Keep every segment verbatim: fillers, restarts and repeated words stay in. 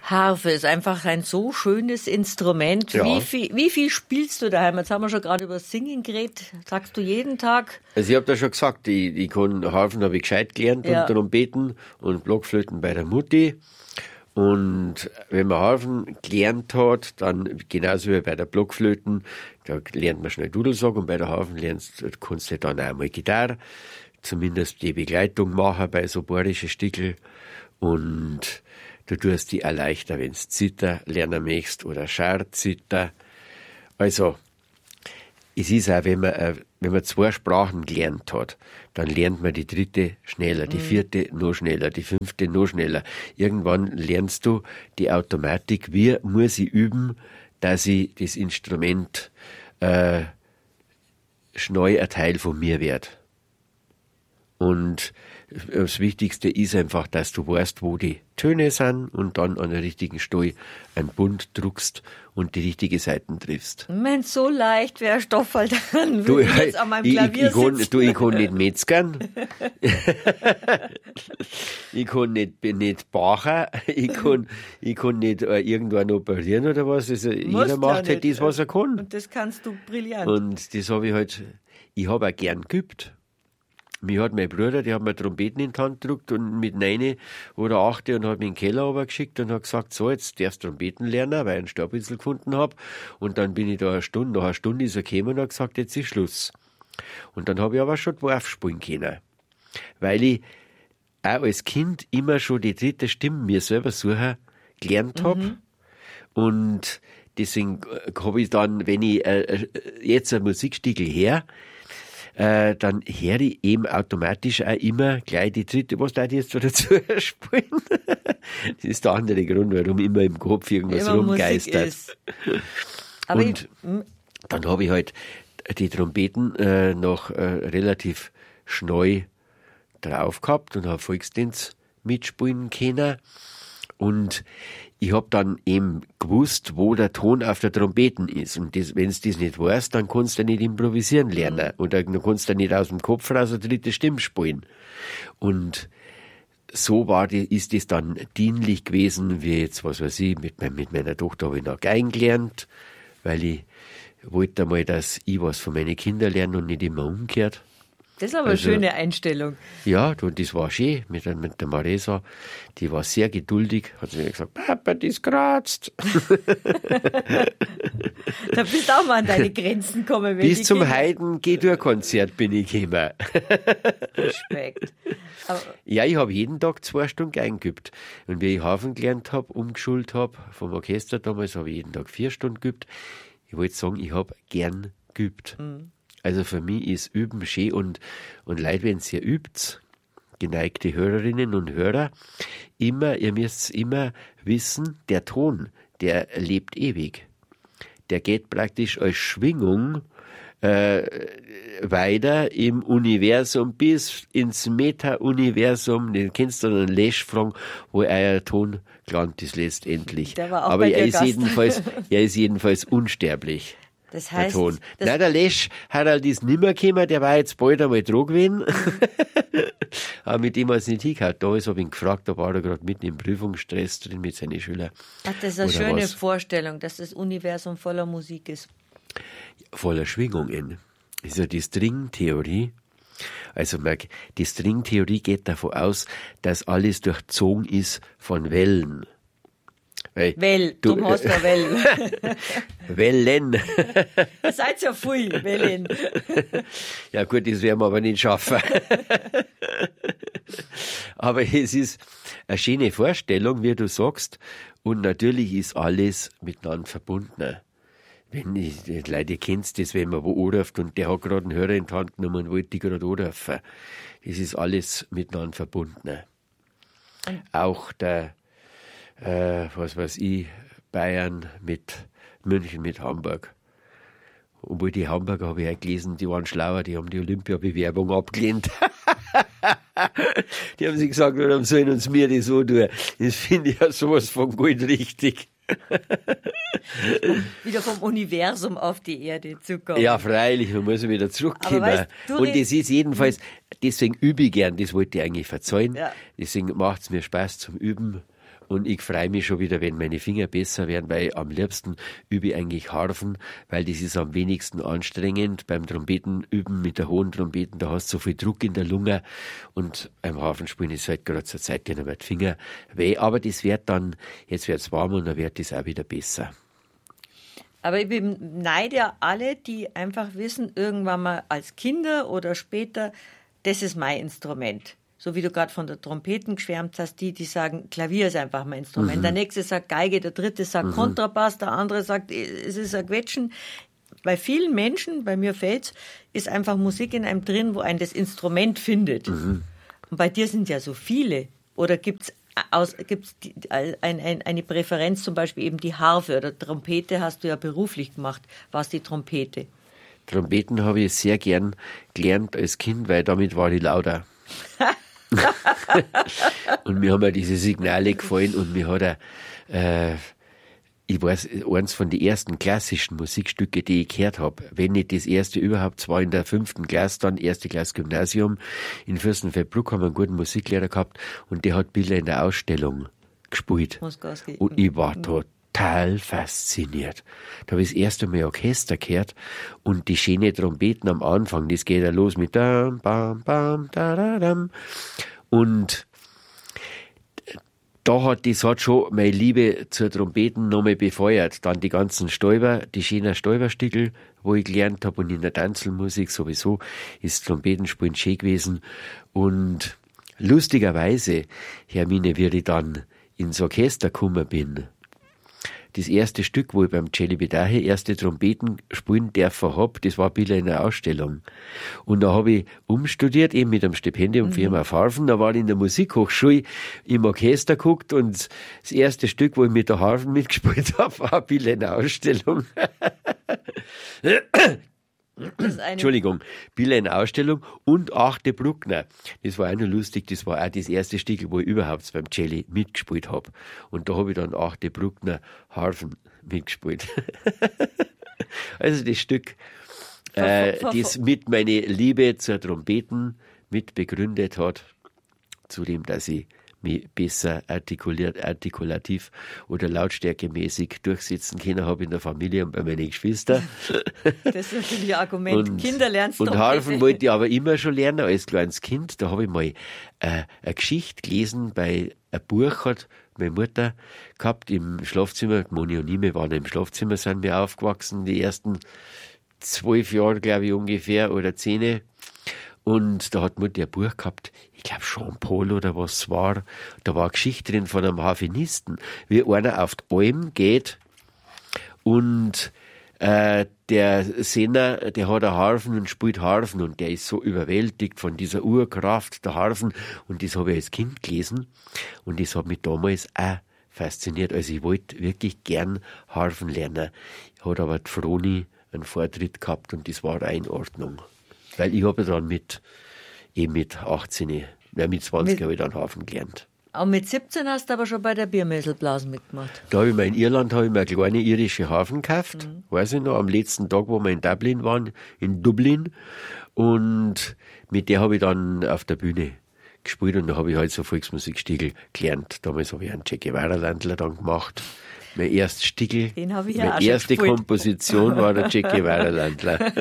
Harfe ist einfach ein so schönes Instrument. Ja. Wie viel, wie viel spielst du daheim? Jetzt haben wir schon gerade über das Singen geredet. Sagst du jeden Tag? Also ich habe da schon gesagt, ich, ich kann Harfen habe ich gescheit gelernt Ja. und Trompeten und Blockflöten bei der Mutti. Und wenn man Harfen gelernt hat, dann genauso wie bei der Blockflöten, da lernt man schnell Dudelsack und bei der Harfen lernst, kannst du dann auch mal Gitarre, zumindest die Begleitung machen bei so bayerischen Stickel. Und du tust die auch leichter, wenn du Zither lernen möchtest oder Schar-Zither. Also, es ist auch, wenn man, äh, wenn man zwei Sprachen gelernt hat, dann lernt man die dritte schneller, die vierte noch schneller, die fünfte noch schneller. Irgendwann lernst du die Automatik, wie muss ich üben, dass ich das Instrument äh, schnell ein Teil von mir wird. Und das Wichtigste ist einfach, dass du weißt, wo die Töne sind und dann an der richtigen Stelle einen Bund druckst und die richtige Seiten triffst. Wenn es so leicht wäre, Stoffel, dann Du, würde ich jetzt an meinem ich, Klavier ich, ich kann, sitzen. du, ich kann nicht metzgern. Ich kann nicht, nicht bachen. Ich kann, ich kann nicht äh, irgendwann operieren oder was. Also, jeder macht halt das, was er kann. Und das kannst du brillant. Und das habe ich halt, ich habe auch gern geübt. Mir hat mein Bruder, der hat mir Trompeten in die Hand gedruckt und mit neun oder acht und hat mich in den Keller runtergeschickt und hat gesagt, so, jetzt darfst du Trompeten lernen, weil ich einen Stabpinsel gefunden habe. Und dann bin ich da eine Stunde, nach einer Stunde ist er gekommen und hat gesagt, jetzt ist Schluss. Und dann habe ich aber schon Dwarf spielen können. Weil ich auch als Kind immer schon die dritte Stimme mir selber suchen gelernt habe. Mhm. Und deswegen habe ich dann, wenn ich äh, jetzt ein Musikstückel her, Äh, dann höre ich eben automatisch auch immer gleich die dritte, was da jetzt so dazu spielen. Das ist der andere Grund, warum immer im Kopf irgendwas immer rumgeistert. Aber und ich, dann habe ich halt die Trompeten äh, noch äh, relativ schnell drauf gehabt und habe Volksdienst mitspielen können. Und ich habe dann eben gewusst, wo der Ton auf der Trompeten ist. Und das, wenn du das nicht weißt, dann kannst du nicht improvisieren lernen. Oder dann kannst du nicht aus dem Kopf raus eine dritte Stimme spielen. Und so war die, ist das dann dienlich gewesen, wie jetzt, was weiß ich, mit, mein, mit meiner Tochter habe ich noch Geigen gelernt, weil ich wollte einmal, dass ich was von meinen Kindern lerne und nicht immer umgekehrt. Das ist aber also, eine schöne Einstellung. Ja, und das war schön mit, mit der Maresa. Die war sehr geduldig. Hat sie mir gesagt, Papa, das kratzt. Da bist du auch mal an deine Grenzen gekommen. Bis zum Heiden-G-Dur-Konzert bin ich gekommen. Respekt. Aber ja, ich habe jeden Tag zwei Stunden Geigen geübt. Und wie ich Harfen gelernt habe, umgeschult habe, vom Orchester damals, habe ich jeden Tag vier Stunden geübt. Ich wollte sagen, ich habe gern geübt. Mhm. Also für mich ist Üben schön und, und Leute, wenn ihr übt, geneigte Hörerinnen und Hörer, immer, ihr müsst immer wissen, der Ton, der lebt ewig. Der geht praktisch als Schwingung äh, weiter im Universum bis ins Meta-Universum. Den kennst du einen Lesch fragen, wo euer Ton gelandet ist letztendlich. Der war auch Aber bei er dir ist Gast. jedenfalls, er ist jedenfalls unsterblich. Das heißt, der Ton. das Nein, der Lesch hat halt das nimmer gekommen, der war jetzt bald einmal dran gewesen. Aber mit dem hat es nicht hingehauen. Damals habe ich ihn gefragt, da war er gerade mitten im Prüfungsstress drin mit seinen Schülern. Ach, das ist eine Oder schöne was. Vorstellung, dass das Universum voller Musik ist. Voller Schwingungen. Das ist ja die Stringtheorie. Also die Stringtheorie geht davon aus, dass alles durchzogen ist von Wellen. Weil Well, du, du hast ja Wellen. Wellen. Ihr seid ja viel, Wellen. Ja gut, das werden wir aber nicht schaffen. Aber es ist eine schöne Vorstellung, wie du sagst. Und natürlich ist alles miteinander verbunden. Wenn ich, die Leute kennst das, wenn man wo anruft und der hat gerade einen Hörer in die Hand genommen und wollte die gerade anrufen. Das ist alles miteinander verbunden. Auch der Äh, was weiß ich, Bayern mit München mit Hamburg. Obwohl die Hamburger, habe ich auch gelesen, die waren schlauer, die haben die Olympiabewerbung abgelehnt. Die haben sich gesagt, warum sollen uns wir das so tun? Das finde ich ja sowas von gut richtig. Wieder vom Universum auf die Erde zu kommen. Ja, freilich, man muss wieder zurückkommen. Weißt, du und das ist jedenfalls, deswegen übe ich gern, das wollte ich eigentlich verzeihen. Ja. Deswegen macht es mir Spaß zum Üben. Und ich freue mich schon wieder, wenn meine Finger besser werden, weil am liebsten übe ich eigentlich Harfen, weil das ist am wenigsten anstrengend. Beim Trompeten üben mit der hohen Trompeten, da hast du so viel Druck in der Lunge. Und beim Harfenspielen ist halt gerade zur Zeit, die Finger weh. Aber das wird dann, jetzt wird es warm und dann wird das auch wieder besser. Aber ich beneide ja alle, die einfach wissen, irgendwann mal als Kinder oder später, das ist mein Instrument. So wie du gerade von der Trompeten geschwärmt hast, die, die sagen, Klavier ist einfach mein Instrument. Mhm. Der nächste sagt Geige, der dritte sagt mhm. Kontrabass, der andere sagt, es ist ein Quetschen. Bei vielen Menschen, bei mir fällt's, ist einfach Musik in einem drin, wo ein das Instrument findet. Mhm. Und bei dir sind ja so viele. Oder gibt's aus, gibt's die, ein, ein, eine Präferenz, zum Beispiel eben die Harfe oder Trompete hast du ja beruflich gemacht. Was die Trompete? Trompeten habe ich sehr gern gelernt als Kind, weil damit war ich lauter. Und mir haben ja diese Signale gefallen und mir hat er, äh, ich weiß, eins von den ersten klassischen Musikstücke, die ich gehört habe, wenn nicht das erste überhaupt, zwar in der fünften Klasse, dann erste Klasse Gymnasium, in Fürstenfeldbruck haben wir einen guten Musiklehrer gehabt und der hat Bilder in der Ausstellung gespielt. Und ich war total fasziniert. Da habe ich das erste Mal Orchester gehört und die schönen Trompeten am Anfang, das geht ja los mit dam, bam, bam, da, da, dam. Und da hat, das hat schon meine Liebe zur Trompeten nochmal befeuert. Dann die ganzen Stäuber, die schönen Stäuberstickel, wo ich gelernt habe und in der Tanzelmusik sowieso ist Trompetenspielen schön gewesen. Und lustigerweise, Hermine, wie ich dann ins Orchester gekommen bin, das erste Stück, wo ich beim Celibidache erste Trompeten spielen dürfen hab, das war Bilder in der Ausstellung. Und da habe ich umstudiert, eben mit einem Stipendium für mhm. auf Harfen. Da war ich in der Musikhochschule im Orchester geguckt und das erste Stück, wo ich mit der Harfen mitgespielt habe, war Bilder in der Ausstellung. Entschuldigung, Bilder in der Ausstellung und Achte Bruckner. Das war auch noch lustig, das war auch das erste Stück, wo ich überhaupt beim Celli mitgespielt habe. Und da habe ich dann Achte Bruckner Harfen mitgespielt. Also das Stück, äh, das mit meine Liebe zur Trompeten mit begründet hat, zudem, dass ich mich besser artikuliert, artikulativ oder lautstärkemäßig durchsetzen können habe in der Familie und bei meinen Geschwistern. Das ist natürlich ein Argument. Und, Kinder lernst du. Und Harfen wollte ich aber immer schon lernen als kleines Kind. Da habe ich mal äh, eine Geschichte gelesen, bei ein Buch hat meine Mutter gehabt im Schlafzimmer. Moni und ich, wir waren im Schlafzimmer, sind wir aufgewachsen, die ersten zwölf Jahre, glaube ich, ungefähr, oder zehn. Und da hat Mutter ein Buch gehabt, ich glaube Jean Paul oder was es war. Da war eine Geschichte drin von einem Harfenisten, wie einer auf die Alm geht und äh, der Sänger, der hat eine Harfen und spielt Harfen und der ist so überwältigt von dieser Urkraft der Harfen und das habe ich als Kind gelesen und das hat mich damals auch fasziniert. Also ich wollte wirklich gern Harfen lernen. Hat aber die Froni einen Vortritt gehabt und das war auch in Ordnung. Weil ich habe dann mit, eben mit achtzehn, ja, mit zwanzig habe ich dann Harfen gelernt. Und mit siebzehn hast du aber schon bei der Biermesselblasen mitgemacht. Da habe ich mir in Irland habe ich mir eine kleine irische Harfen gekauft. Mhm. Weiß ich noch, am letzten Tag, wo wir in Dublin waren, in Dublin. Und mit der habe ich dann auf der Bühne gespielt und da habe ich halt so Volksmusikstiegel gelernt. Damals habe ich einen Che Guevara-Landler dann gemacht. Mein erstes Stickel, Den habe ich ja meine auch erste schon Komposition war der Che Guevara-Landler.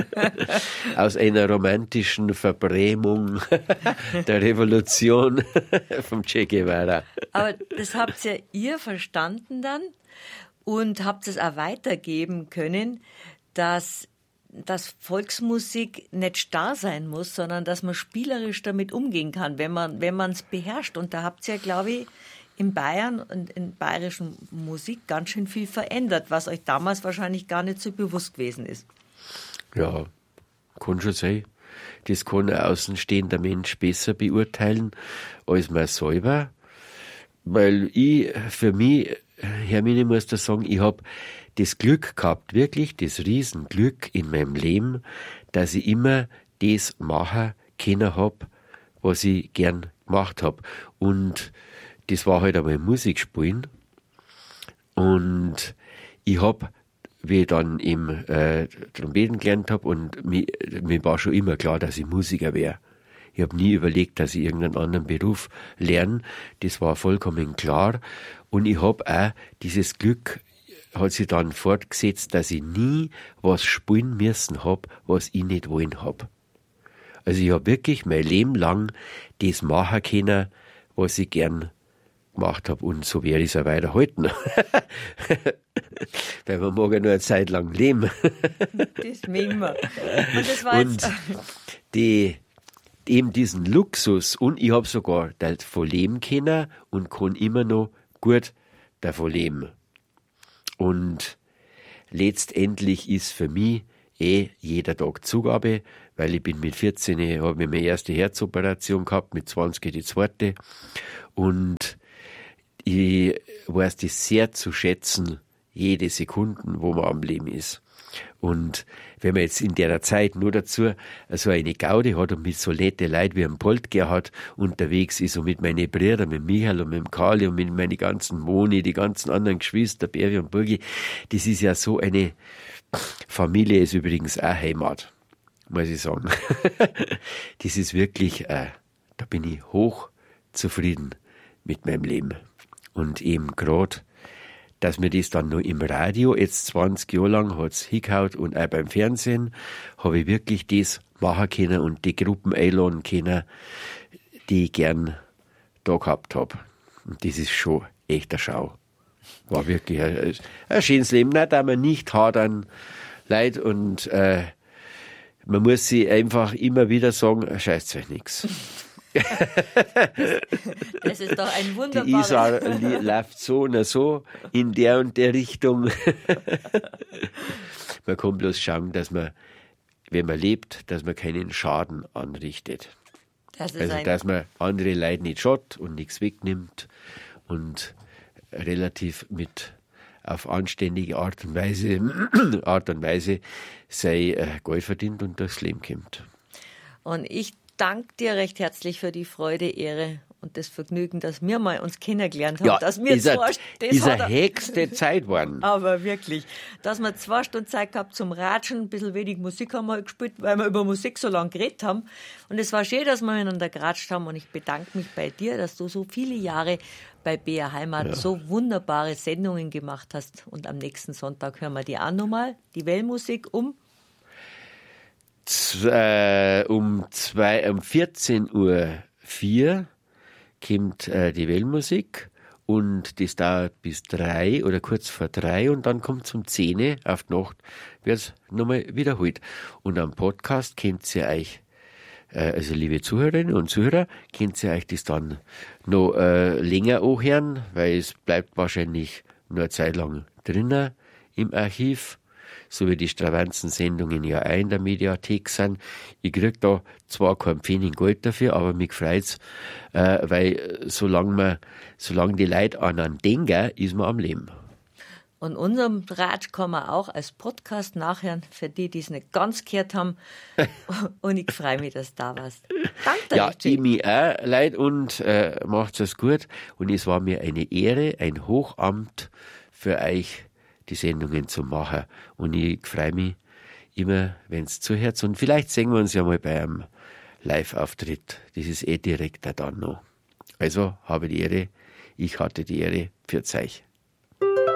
Aus einer romantischen Verbrämung der Revolution vom Che Guevara. Aber das habt ja ihr verstanden dann und habt es auch weitergeben können, dass, dass Volksmusik nicht starr sein muss, sondern dass man spielerisch damit umgehen kann, wenn man wenn man es beherrscht. Und da habt ihr ja, glaube ich, in Bayern und in bayerischen Musik ganz schön viel verändert, was euch damals wahrscheinlich gar nicht so bewusst gewesen ist. Ja, kann schon sein. Das kann ein außenstehender Mensch besser beurteilen als man selber. Weil ich, für mich, Hermine, muss da sagen, ich habe das Glück gehabt, wirklich das Riesenglück in meinem Leben, dass ich immer das machen können habe, was ich gern gemacht habe. Und das war halt einmal Musik spielen. Und ich habe, wie ich dann eben äh, Trompeten gelernt habe, und mir, mir war schon immer klar, dass ich Musiker wäre. Ich habe nie überlegt, dass ich irgendeinen anderen Beruf lerne. Das war vollkommen klar. Und ich habe auch dieses Glück, hat sich dann fortgesetzt, dass ich nie was spielen müssen habe, was ich nicht wollen habe. Also ich habe wirklich mein Leben lang das machen können, was ich gern gemacht habe. Und so werde ich es auch weiterhalten. Weil man mag ja nur eine Zeit lang leben. Das mögen wir. Und das war Und jetzt die, eben diesen Luxus, und ich habe sogar davon leben können und kann immer noch gut davon leben. Und letztendlich ist für mich eh jeder Tag Zugabe, weil ich bin mit vierzehn, habe ich meine erste Herzoperation gehabt, mit zwanzig die zweite. Und ich weiß das sehr zu schätzen, jede Sekunde, wo man am Leben ist. Und wenn man jetzt in der Zeit nur dazu so eine Gaudi hat und mit so nette Leuten wie ein Poltgerhard unterwegs ist und mit meinen Brüdern, mit Michael und mit dem Karli und mit meinen ganzen Moni, die ganzen anderen Geschwister, Berwi und Burgi, das ist ja so eine Familie, ist übrigens auch Heimat, muss ich sagen. Das ist wirklich, äh, da bin ich hoch zufrieden mit meinem Leben. Und eben gerade, dass mir das dann noch im Radio, jetzt zwanzig Jahre lang hat es hingehauen und auch beim Fernsehen, habe ich wirklich das machen können und die Gruppen einladen können, die ich gern da gehabt habe. Und das ist schon echt eine Schau. War wirklich ein, ein schönes Leben, nicht, dass man nicht hadern Leid und äh, man muss sich einfach immer wieder sagen, scheißt euch nichts. das ist doch ein Die wunderbares... Isar li- läuft so und so in der und der Richtung. Man kann bloß schauen, dass man, wenn man lebt, dass man keinen Schaden anrichtet. Das ist Also, ein, dass man andere Leute nicht schaut und nichts wegnimmt und relativ mit auf anständige Art und Weise, Art und Weise sei äh, Geld verdient und durchs Leben kommt. und ich danke dir recht herzlich für die Freude, Ehre und das Vergnügen, dass wir mal uns kennengelernt haben. Ja, dass wir ist zwei, eine, das ist hat eine er- höchste Zeit geworden. Aber wirklich, dass wir zwei Stunden Zeit gehabt zum Ratschen, ein bisschen wenig Musik haben wir gespielt, weil wir über Musik so lange geredet haben. Und es war schön, dass wir miteinander geratscht haben. Und ich bedanke mich bei dir, dass du so viele Jahre bei B R Heimat Ja. so wunderbare Sendungen gemacht hast. Und am nächsten Sonntag hören wir die auch nochmal, die Wellmusik um. Z- äh, um, zwei, um vierzehn Uhr vier kommt äh, die Wellmusik und das dauert bis drei oder kurz vor drei und dann kommt um zehn auf die Nacht, wird es nochmal wiederholt. Und am Podcast könnt ihr euch, äh, also liebe Zuhörerinnen und Zuhörer, könnt ihr euch das dann noch äh, länger anhören, weil es bleibt wahrscheinlich nur eine Zeit lang drinnen im Archiv. So wie die Stravanzen-Sendungen ja auch in der Mediathek sind. Ich krieg da zwar kein Pfennig Geld dafür, aber mich freut's, äh, weil solange man, solange die Leute an einen denken, ist man am Leben. Und unseren Ratsch kann man auch als Podcast nachhören, für die, die es nicht ganz gehört haben. Und ich freue mich, dass du da warst. Danke dir. Ja, Richie. ich mich auch, Leute, und äh, macht's es gut. Und es war mir eine Ehre, ein Hochamt für euch, die Sendungen zu machen. Und ich freue mich immer, wenn es zuhört. Und vielleicht sehen wir uns ja mal bei einem Live-Auftritt. Das ist eh direkt da dann noch. Also habe die Ehre, ich hatte die Ehre, für euch.